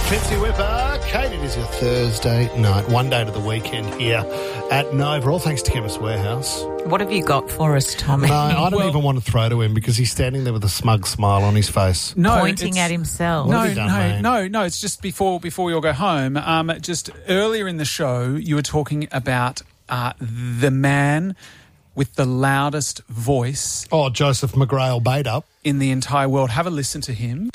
Fitzy Whipper. Kate, it is your Thursday night, one day to the weekend here at Nova. All thanks to Chemist Warehouse. What have you got for us, Tommy? No, I don't even want to throw to him because he's standing there with a smug smile on his face. Pointing at himself. What have you done, mate? No. It's just before we all go home. Just earlier in the show, you were talking about the man with the loudest voice. Oh, Joseph McGrail Bait-Up. In the entire world. Have a listen to him.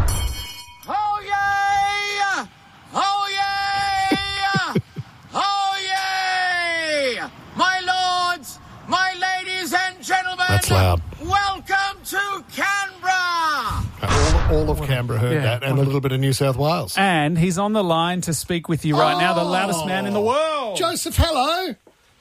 That's loud. Welcome to Canberra! All of Canberra heard that, and a little bit of New South Wales. And he's on the line to speak with you right now, the loudest man in the world. Joseph, hello.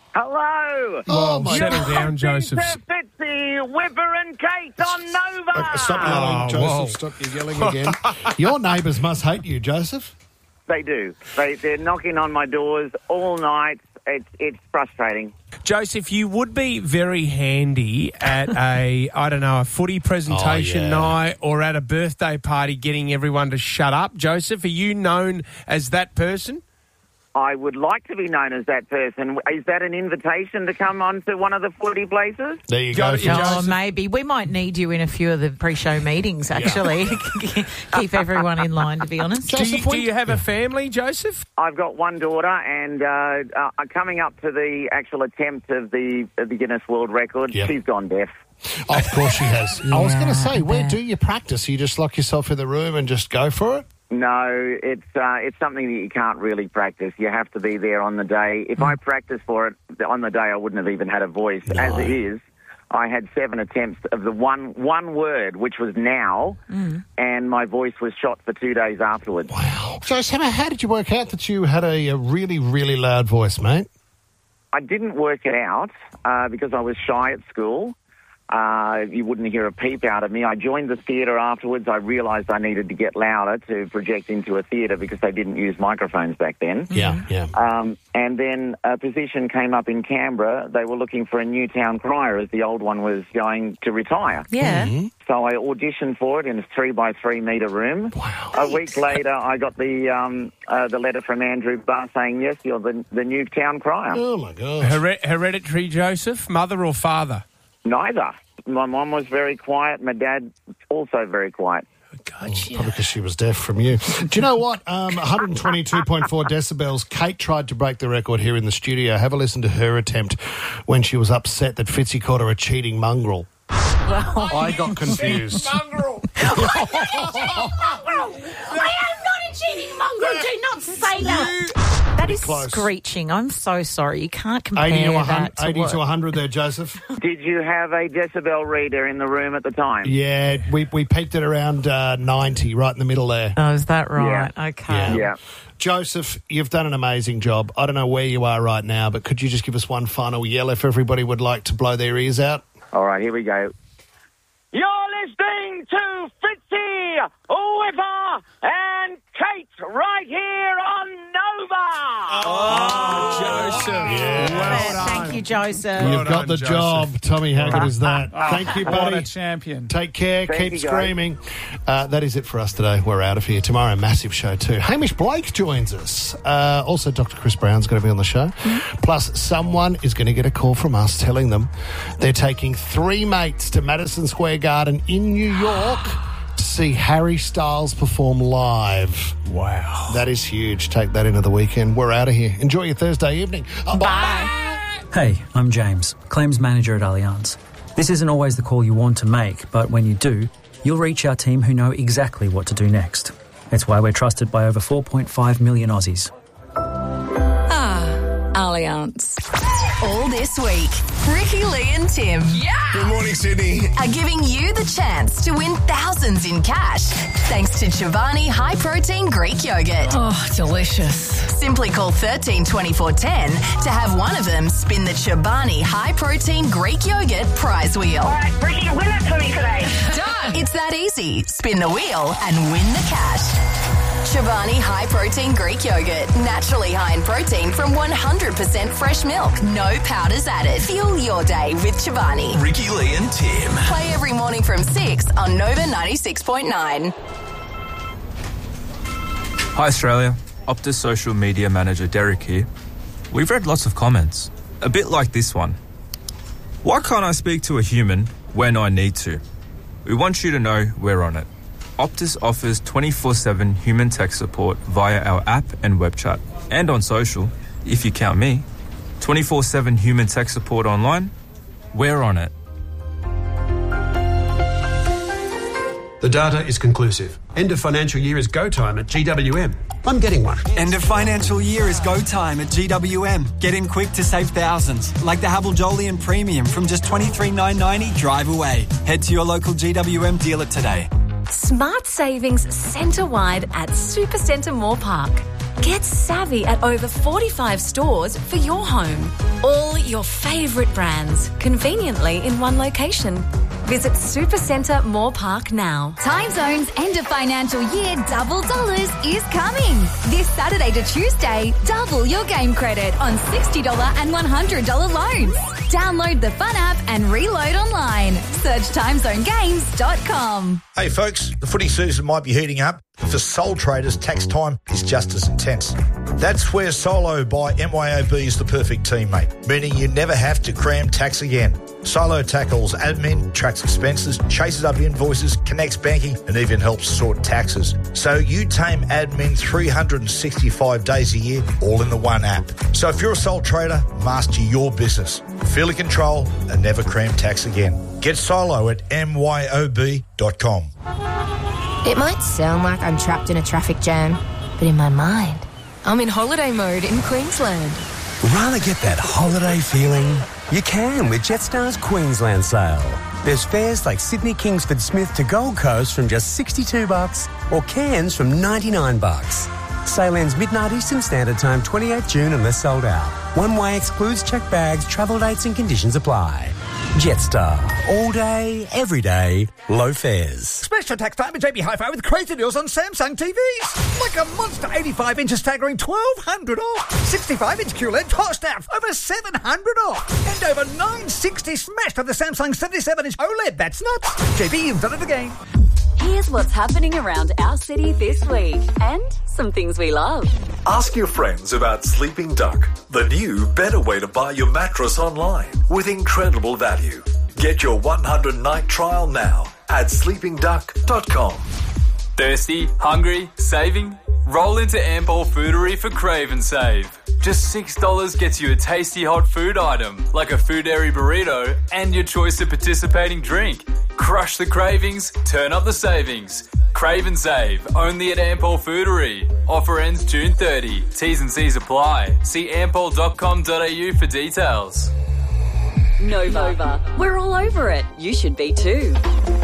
Hello! Oh, my settle down, Joseph. Fitzy, Whipper and Kate on Nova! Stop yelling, Joseph. Stop you yelling again. Your neighbours must hate you, Joseph. They do. They're knocking on my doors all night. It's frustrating. Joseph, you would be very handy at a footy presentation night or at a birthday party getting everyone to shut up. Joseph, are you known as that person? I would like to be known as that person. Is that an invitation to come on to one of the footy places? There you go. Oh, maybe. We might need you in a few of the pre-show meetings, actually. Keep everyone in line, to be honest. Do you have a family, Joseph? I've got one daughter, and coming up to the actual attempt of the Guinness World Record, she's gone deaf. Of course she has. I was going to say, where do you practice? You just lock yourself in the room and just go for it? No, it's something that you can't really practice. You have to be there on the day. If I practiced for it on the day, I wouldn't have even had a voice. No. As it is, I had 7 attempts of the one word, which was now, and my voice was shot for 2 days afterwards. Wow. So, Sam, how did you work out that you had a really, really loud voice, mate? I didn't work it out because I was shy at school. You wouldn't hear a peep out of me. I joined the theatre afterwards. I realised I needed to get louder to project into a theatre because they didn't use microphones back then. Yeah. And then a position came up in Canberra. They were looking for a new town crier as the old one was going to retire. Yeah. Mm-hmm. So I auditioned for it in a 3x3 metre room. Wow. A week later, I got the letter from Andrew Barr saying, yes, you're the new town crier. Oh, my gosh. Hereditary, Joseph? Mother or father? Neither. My mum was very quiet. My dad also very quiet. Gotcha. Probably because she was deaf from you. Do you know what? 122.4 decibels. Kate tried to break the record here in the studio. Have a listen to her attempt when she was upset that Fitzy called her a cheating mongrel. Well, I got confused. Mongrel! I am not a cheating mongrel. Do not say that. That is close. Screeching. I'm so sorry. You can't compare 80 that to 80 to 100 there, Joseph. Did you have a decibel reader in the room at the time? Yeah, we peaked at around 90, right in the middle there. Oh, is that right? Yeah. Okay. Yeah. Joseph, you've done an amazing job. I don't know where you are right now, but could you just give us one final yell if everybody would like to blow their ears out? All right, here we go. You're listening to Fitzy, Whipper and Kate right here on Nova. Oh, Joseph. Yeah. Well done. Thank you, Joseph. You've got the Joseph. job. Tommy, how good is that? Thank you, What buddy. a champion. Take care. Thank Keep you, guys. screaming. That is it for us today. We're out of here. Tomorrow, massive show too. Hamish Blake joins us. Also, Dr. Chris Brown's going to be on the show. Plus, someone is going to get a call from us telling them they're taking 3 mates to Madison Square Garden in New York to see Harry Styles perform live. Wow. That is huge. Take that into the weekend. We're out of here. Enjoy your Thursday evening. Bye. Hey, I'm James, Claims Manager at Allianz. This isn't always the call you want to make, but when you do, you'll reach our team who know exactly what to do next. It's why we're trusted by over 4.5 million Aussies. Allianz. All this week, Ricky, Lee and Tim Good morning, Sydney. are giving you the chance to win thousands in cash thanks to Chobani High Protein Greek Yogurt. Oh, delicious. Simply call 13 24 10 to have one of them spin the Chobani High Protein Greek Yogurt prize wheel. All right, Ricky, win that for me today. Done! It's that easy. Spin the wheel and win the cash. Chobani High Protein Greek Yogurt. Naturally high in protein from 100% fresh milk. No powders added. Fuel your day with Chobani. Ricky, Lee and Tim. Play every morning from 6 on Nova 96.9. Hi Australia, Optus social media manager Derek here. We've read lots of comments, a bit like this one. Why can't I speak to a human when I need to? We want you to know we're on it. Optus offers 24/7 human tech support via our app and web chat, and on social, if you count me. 24/7 human tech support online, we're on it. The data is conclusive. End of financial year is go time at GWM. I'm getting one. End of financial year is go time at GWM. Get in quick to save thousands, like the Havel Jolyon Premium from just $23,990 drive away. Head to your local GWM dealer today. Smart savings centre-wide at Supercentre Moore Park. Get savvy at over 45 stores for your home. All your favourite brands, conveniently in one location. Visit Supercentre Moore Park now. Time Zone's end of financial year double dollars is coming. This Saturday to Tuesday, double your game credit on $60 and $100 loans. Download the Fun app and reload online. Search timezonegames.com. Hey folks, the footy season might be heating up. For sole traders, tax time is just as intense. That's where Solo by MYOB is the perfect teammate, meaning you never have to cram tax again. Solo tackles admin, tracks expenses, chases up invoices, connects banking, and even helps sort taxes. So you tame admin 365 days a year, all in the one app. So if you're a sole trader, master your business. Feel in control and never cram tax again. Get Solo at myob.com. It might sound like I'm trapped in a traffic jam, but in my mind, I'm in holiday mode in Queensland. Rather get that holiday feeling? You can with Jetstar's Queensland sale. There's fares like Sydney Kingsford Smith to Gold Coast from just $62 or Cairns from $99. Sale ends midnight Eastern Standard Time, 28th June unless sold out. One way excludes checked bags, travel dates and conditions apply. Jetstar. All day, every day, low fares. Special tax time at JB Hi-Fi with crazy deals on Samsung TVs. Like a monster 85 inch staggering $1,200 off. 65-inch QLED tossed out over $700 off. And over $960 smashed on the Samsung 77-inch OLED. That's nuts. JB, you've done it again. Here's what's happening around our city this week and some things we love. Ask your friends about Sleeping Duck, the new better way to buy your mattress online with incredible value. Get your 100-night trial now at sleepingduck.com. Thirsty? Hungry? Saving? Roll into Ampol Foodery for Crave and Save. Just $6 gets you a tasty hot food item, like a Foodary burrito and your choice of participating drink. Crush the cravings, turn up the savings. Crave and Save, only at Ampol Foodery. Offer ends June 30. T's and C's apply. See ampol.com.au for details. Nova. We're all over it. You should be too.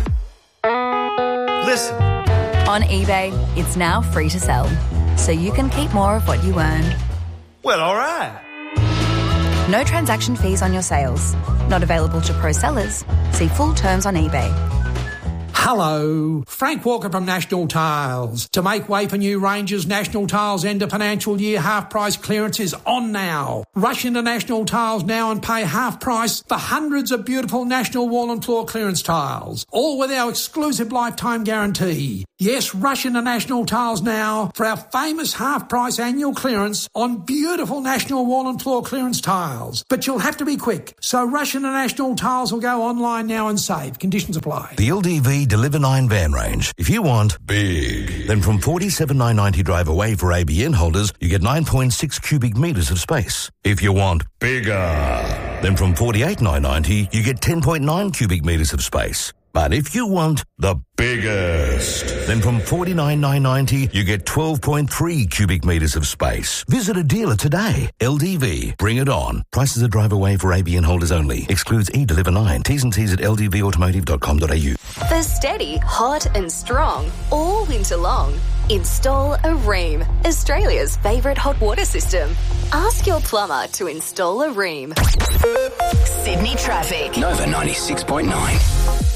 Listen. On eBay, it's now free to sell, so you can keep more of what you earn. Well, all right. No transaction fees on your sales. Not available to pro sellers. See full terms on eBay. Hello, Frank Walker from National Tiles. To make way for new ranges, National Tiles end of financial year half price clearance is on now. Rush into National Tiles now and pay half price for hundreds of beautiful National wall and floor clearance tiles, all with our exclusive lifetime guarantee. Yes, rush into National Tiles now for our famous half price annual clearance on beautiful National wall and floor clearance tiles. But you'll have to be quick, so rush into National Tiles or go online now and save. Conditions apply. The LDV Deliver 9 van range. If you want big, then from $47,990 drive away for ABN holders, you get 9.6 cubic metres of space. If you want bigger, then from $48,990 you get 10.9 cubic metres of space. But if you want the biggest, then from $49,990 you get 12.3 cubic metres of space. Visit a dealer today. LDV, bring it on. Prices are drive away for ABN holders only. Excludes eDeliver 9. T's and C's at ldvautomotive.com.au. For steady, hot and strong all winter long, install a Rheem, Australia's favourite hot water system. Ask your plumber to install a Rheem. Sydney traffic. Nova 96.9.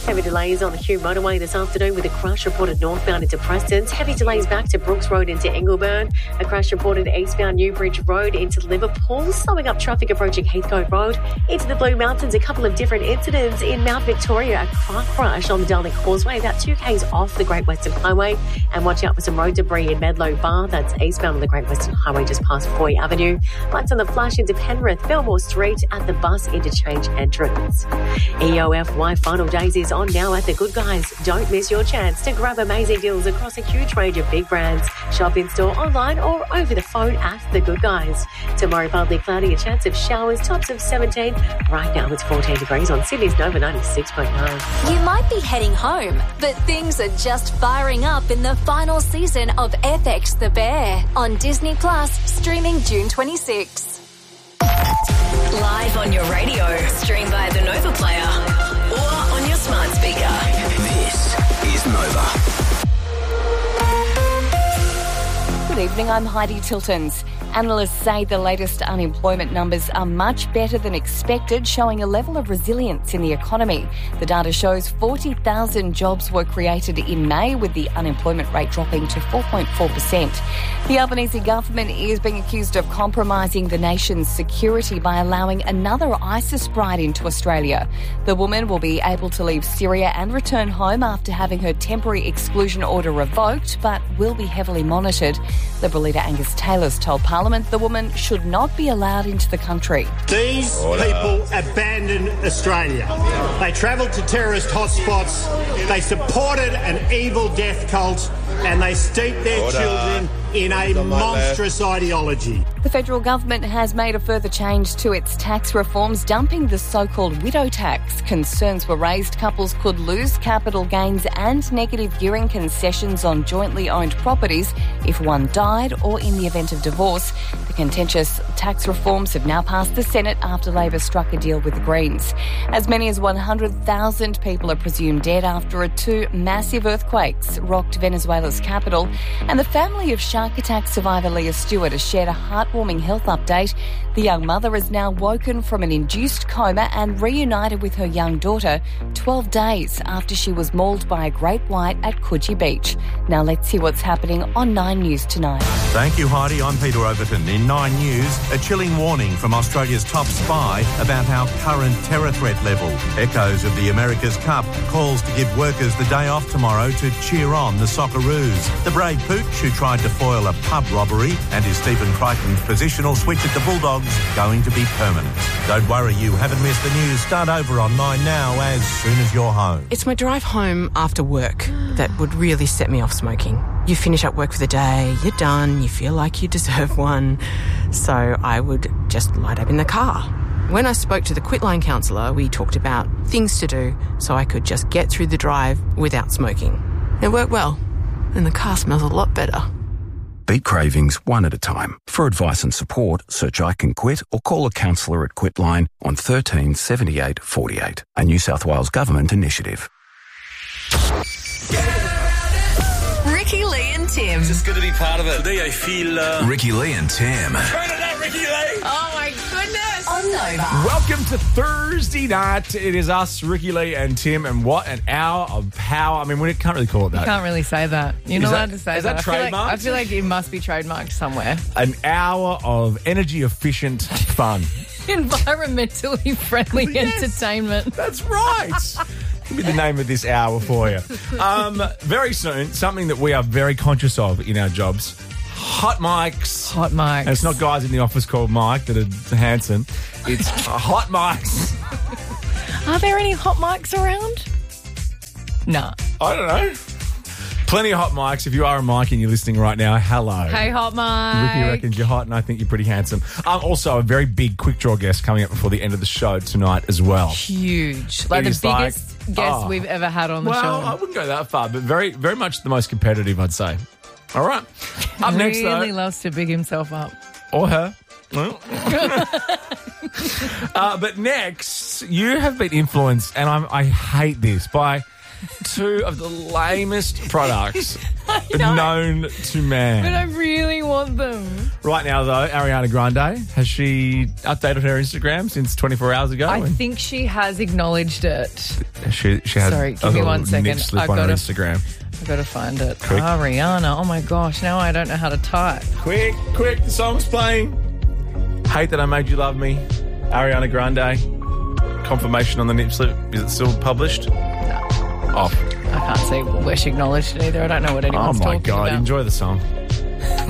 Heavy delays on the Hume motorway this afternoon with a crash reported northbound into Preston. Heavy delays back to Brooks Road into Ingleburn. A crash reported eastbound Newbridge Road into Liverpool. Slowing up traffic approaching Heathcote Road into the Blue Mountains. A couple of different incidents in Mount Victoria. A car crash on the Darling Causeway, about 2 k's off the Great Western Highway. And watch out for some road debris in Medlow Bar. That's eastbound on the Great Western Highway just past Foy Avenue. Lights on the flash into Penrith, Belmore Street at the bus interchange entrance. EOFY Final Days is on now at The Good Guys. Don't miss your chance to grab amazing deals across a huge range of big brands. Shop in store, online or over the phone at The Good Guys. Tomorrow partly cloudy, a chance of showers, tops of 17. Right now it's 14 degrees on Sydney's Nova 96.9. You might be heading home, but things are just firing up in the final season of FX The Bear on Disney Plus, streaming June 26. Live on your radio, stream via the Nova Player or on your smart speaker. This is Nova. Good evening, I'm Heidi Tiltons. Analysts say the latest unemployment numbers are much better than expected, showing a level of resilience in the economy. The data shows 40,000 jobs were created in May, with the unemployment rate dropping to 4.4%. The Albanese government is being accused of compromising the nation's security by allowing another ISIS bride into Australia. The woman will be able to leave Syria and return home after having her temporary exclusion order revoked, but will be heavily monitored. Liberal leader Angus Taylor's told Parliament the woman should not be allowed into the country. These people abandoned Australia. They travelled to terrorist hotspots, they supported an evil death cult, and they steeped their children in a monstrous ideology. The federal government has made a further change to its tax reforms, dumping the so-called widow tax. Concerns were raised couples could lose capital gains and negative gearing concessions on jointly owned properties if one died or in the event of divorce. The contentious tax reforms have now passed the Senate after Labor struck a deal with the Greens. As many as 100,000 people are presumed dead after 2 massive earthquakes rocked Venezuela's capital, and the family of shark attack survivor Leah Stewart has shared a heartwarming health update. The young mother is now woken from an induced coma and reunited with her young daughter 12 days after she was mauled by a great white at Coogee Beach. Now let's see what's happening on 9 News tonight. Thank you, Heidi. I'm Peter Overton. In 9 News, a chilling warning from Australia's top spy about our current terror threat level. Echoes of the America's Cup, calls to give workers the day off tomorrow to cheer on the Socceroos. The brave Pooch who tried to foil a pub robbery, and is Stephen Crichton's positional switch at the Bulldogs going to be permanent. Don't worry, you haven't missed the news. Start over on 9 now as soon as you're home. It's my drive home after work that would really set me off smoking. You finish up work for the day, you're done, you feel like you deserve one, so I would just light up in the car. When I spoke to the Quitline counsellor, we talked about things to do so I could just get through the drive without smoking. It worked well, and the car smells a lot better. Beat cravings one at a time. For advice and support, search I Can Quit or call a counsellor at Quitline on 13 78 48, a New South Wales Government initiative. Ricky Lee and Tim. Just good to be part of it. Today I feel... Ricky Lee and Tim. Turn it up, Ricky Lee. Oh my goodness. On Nova. Welcome to Thursday night. It is us, Ricky Lee and Tim, and what an hour of power. I mean, we can't really call it that. You can't really say that. You're not allowed to say that. Is that trademarked? I feel like it must be trademarked somewhere. An hour of energy-efficient fun. Environmentally friendly entertainment. That's right. Could be the name of this hour for you. Very soon, something that we are very conscious of in our jobs. Hot mics. Hot mics. And it's not guys in the office called Mike that are handsome. It's hot mics. Are there any hot mics around? Nah. I don't know. Plenty of hot mics. If you are a Mike and you're listening right now, hello. Hey, hot Mike. Ricky reckons you're hot and I think you're pretty handsome. Also, a very big quick draw guest coming up before the end of the show tonight as well. Huge. Like the biggest guest we've ever had on the show. Well, I wouldn't go that far, but very, very much the most competitive, I'd say. All right. Up next, though. Really loves to big himself up. Or her. Well. But next, you have been influenced, and I hate this, by two of the lamest products known to man. But I really want them. Right now, though, Ariana Grande, has she updated her Instagram since 24 hours ago? I think she has acknowledged it. She had Sorry, give me 1 second. Slip on her Instagram. I've got to find it. Quick. Ariana. Oh, my gosh. Now I don't know how to type. Quick, the song's playing. Hate That I Made You Love Me. Ariana Grande. Confirmation on the nip slip. Is it still published? No. Off. I can't see where she acknowledged it either. I don't know what anyone's talking about. Oh, my God. Enjoy the song.